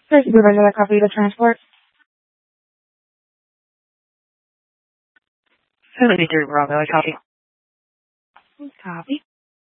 First supervisor, that copy the transport. 73 Bravo, I copy. Copy.